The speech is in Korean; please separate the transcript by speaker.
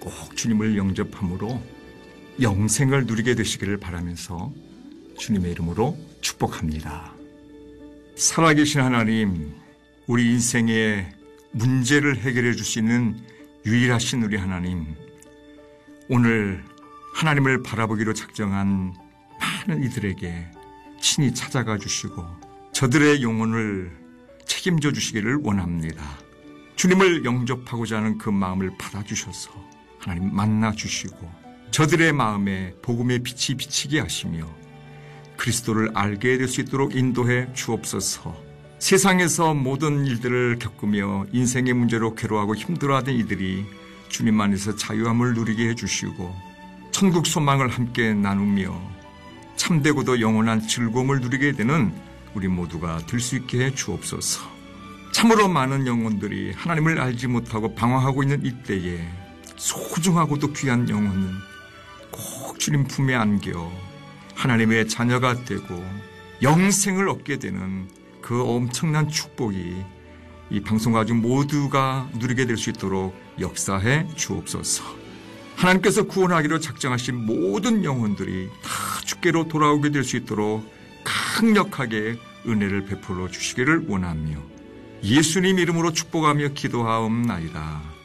Speaker 1: 꼭 주님을 영접함으로 영생을 누리게 되시기를 바라면서 주님의 이름으로 축복합니다. 살아계신 하나님, 우리 인생의 문제를 해결해 줄 수 있는 유일하신 우리 하나님, 오늘 하나님을 바라보기로 작정한 많은 이들에게 친히 찾아가 주시고 저들의 영혼을 책임져 주시기를 원합니다. 주님을 영접하고자 하는 그 마음을 받아주셔서 하나님 만나 주시고 저들의 마음에 복음의 빛이 비치게 하시며 그리스도를 알게 될 수 있도록 인도해 주옵소서. 세상에서 모든 일들을 겪으며 인생의 문제로 괴로워하고 힘들어하던 이들이 주님 안에서 자유함을 누리게 해주시고 천국 소망을 함께 나누며 참되고도 영원한 즐거움을 누리게 되는 우리 모두가 될 수 있게 해 주옵소서. 참으로 많은 영혼들이 하나님을 알지 못하고 방황하고 있는 이때에 소중하고도 귀한 영혼은 꼭 주님 품에 안겨 하나님의 자녀가 되고 영생을 얻게 되는 그 엄청난 축복이 이 방송가족 모두가 누리게 될 수 있도록 역사해 주옵소서. 하나님께서 구원하기로 작정하신 모든 영혼들이 다 주께로 돌아오게 될 수 있도록 강력하게 은혜를 베풀어 주시기를 원하며 예수님 이름으로 축복하며 기도하옵나이다.